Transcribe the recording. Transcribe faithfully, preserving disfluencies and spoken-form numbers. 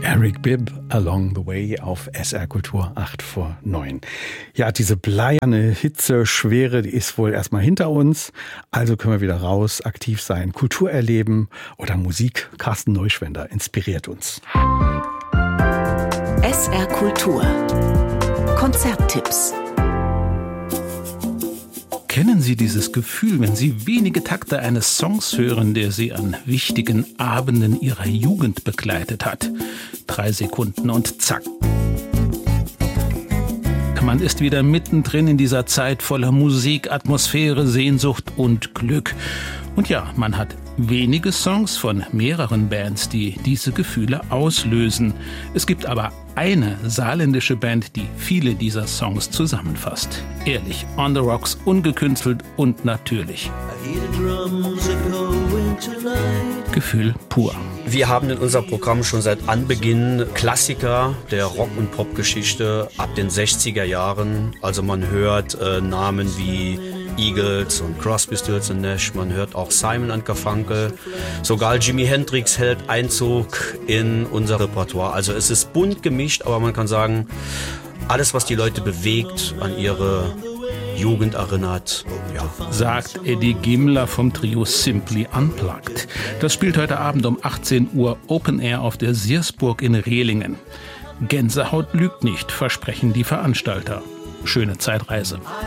Eric Bibb, Along the Way auf S R Kultur acht vor neun. Ja, diese bleierne Hitze, Schwere, die ist wohl erstmal hinter uns. Also können wir wieder raus, aktiv sein, Kultur erleben oder Musik. Carsten Neuschwender inspiriert uns. S R Kultur. Konzerttipps. Kennen Sie dieses Gefühl, wenn Sie wenige Takte eines Songs hören, der Sie an wichtigen Abenden Ihrer Jugend begleitet hat? Drei Sekunden und zack. Man ist wieder mittendrin in dieser Zeit voller Musik, Atmosphäre, Sehnsucht und Glück. Und ja, man hat wenige Songs von mehreren Bands, die diese Gefühle auslösen. Es gibt aber eine saarländische Band, die viele dieser Songs zusammenfasst. Ehrlich, On the Rocks, ungekünstelt und natürlich. Gefühl pur. Wir haben in unserem Programm schon seit Anbeginn Klassiker der Rock- und Popgeschichte ab den sechziger Jahren. Also man hört äh, Namen wie Eagles und Crosby, Stills und Nash, man hört auch Simon und Garfunkel. Sogar Jimi Hendrix hält Einzug in unser Repertoire. Also es ist bunt gemischt, aber man kann sagen, alles, was die Leute bewegt, an ihre Jugend erinnert, ja. Sagt Eddie Gimler vom Trio Simply Unplugged. Das spielt heute Abend um achtzehn Uhr Open Air auf der Siersburg in Rehlingen. Gänsehaut lügt nicht, versprechen die Veranstalter. Schöne Zeitreise.